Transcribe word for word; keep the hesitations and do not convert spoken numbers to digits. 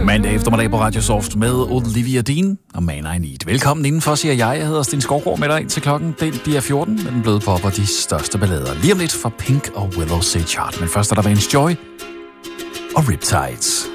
Mandag eftermiddag på Radio Soft med Olivia Dean og Man I Need. Velkommen indenfor, siger jeg. Jeg hedder Sten Skovgaard med dig til klokken. Den bliver fjorten med den bløde pop og de største ballader. Lige om lidt for Pink og Willow Say Chart. Men først er der Vance Joy og Riptides.